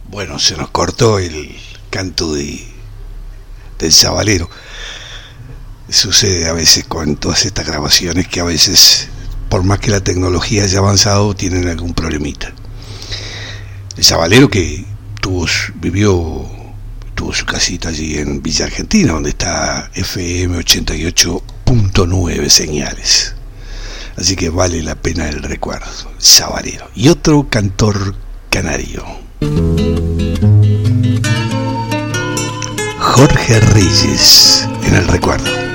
Bueno, se nos cortó el canto del sabalero. Sucede a veces con todas estas grabaciones que a veces, por más que la tecnología haya avanzado, tienen algún problemita. El sabalero que tuvo su casita allí en Villa Argentina, donde está FM 88.9 señales. Así que vale la pena el recuerdo. El sabalero. Y otro cantor canario, Jorge Reyes, en el recuerdo.